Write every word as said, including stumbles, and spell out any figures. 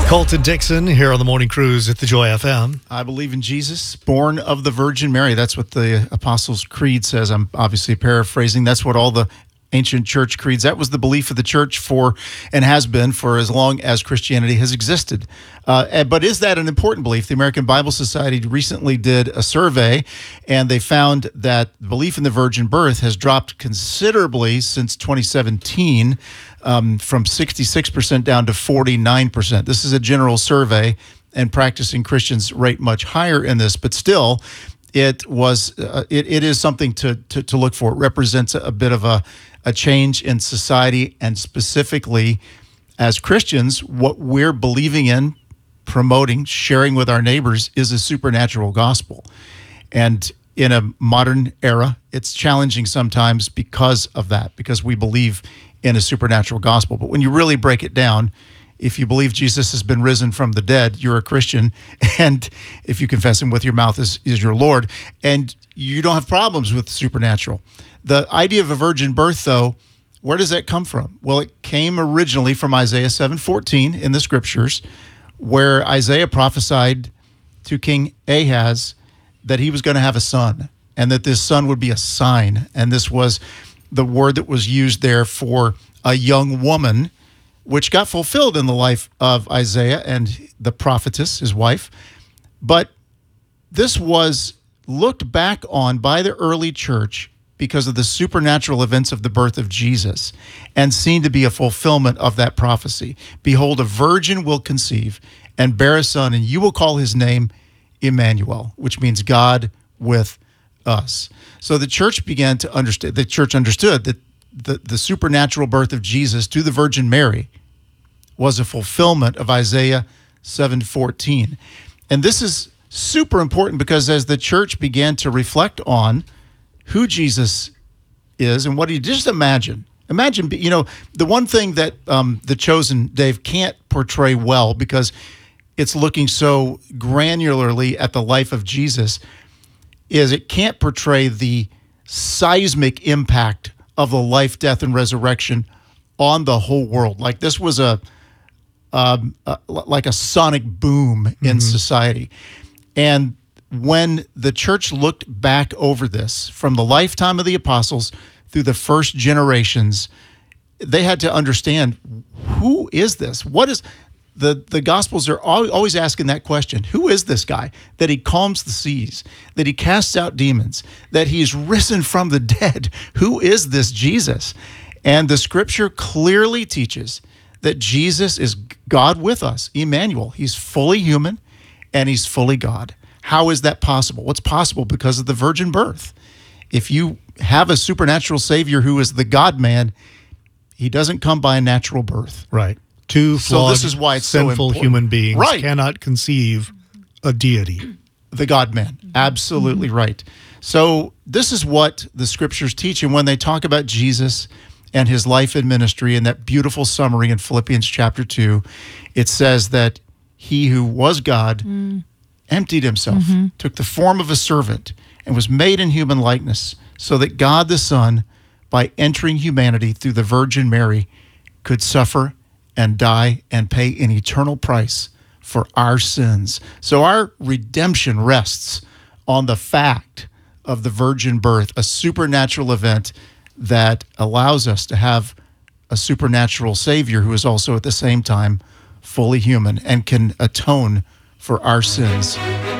Colton Dixon here on the Morning Cruise at the Joy F M. I believe in Jesus, born of the Virgin Mary. That's what the Apostles' Creed says. I'm obviously paraphrasing. That's what all the ancient church creeds, that was the belief of the church for, and has been for as long as Christianity has existed. Uh, but is that an important belief? The American Bible Society recently did a survey, and they found that belief in the virgin birth has dropped considerably since twenty seventeen, um, from sixty-six percent down to forty-nine percent. This is a general survey, and practicing Christians rate much higher in this, but still, it was uh, it, it is something to, to to look for. It represents a, a bit of a a change in society, and specifically as Christians, what we're believing in, promoting, sharing with our neighbors is a supernatural gospel. And in a modern era, it's challenging sometimes because of that, because we believe in a supernatural gospel. But when you really break it down, if you believe Jesus has been risen from the dead, you're a Christian. And if you confess him with your mouth as, as your Lord, and you don't have problems with the supernatural. The idea of a virgin birth, though, where does that come from? Well, it came originally from Isaiah seven fourteen in the scriptures, where Isaiah prophesied to King Ahaz that he was going to have a son, and that this son would be a sign. And this was the word that was used there for a young woman, which got fulfilled in the life of Isaiah and the prophetess, his wife. But this was looked back on by the early church because of the supernatural events of the birth of Jesus, and seen to be a fulfillment of that prophecy. Behold, a virgin will conceive and bear a son, and you will call his name Emmanuel, which means God with us. So the church began to understand, the church understood that the, the supernatural birth of Jesus to the Virgin Mary was a fulfillment of Isaiah seven fourteen. And this is super important because as the church began to reflect on who Jesus is and what he, just imagine, imagine, you know, the one thing that um, The Chosen, Dave, can't portray well because it's looking so granularly at the life of Jesus is it can't portray the seismic impact of the life, death, and resurrection on the whole world. Like this was a, um, uh, like a sonic boom in mm-hmm. society. And when the church looked back over this from the lifetime of the apostles through the first generations, they had to understand, who is this? What is the the Gospels are always asking that question. Who is this guy that he calms the seas, that he casts out demons, that he's risen from the dead? Who is this Jesus? And the scripture clearly teaches that Jesus is God with us, Emmanuel. He's fully human and he's fully God. How is that possible? What's possible because of the virgin birth? If you have a supernatural Savior who is the God-man, he doesn't come by a natural birth. Right. Two flawed, so this is why it's sinful so human beings right. cannot conceive a deity. The God-man. Absolutely mm-hmm. right. So this is what the scriptures teach. And when they talk about Jesus and his life and ministry in that beautiful summary in Philippians chapter two, it says that he who was God mm. emptied himself, mm-hmm. took the form of a servant, and was made in human likeness, so that God the Son, by entering humanity through the Virgin Mary, could suffer and die and pay an eternal price for our sins. So our redemption rests on the fact of the virgin birth, a supernatural event that allows us to have a supernatural Savior who is also at the same time fully human and can atone for our sins.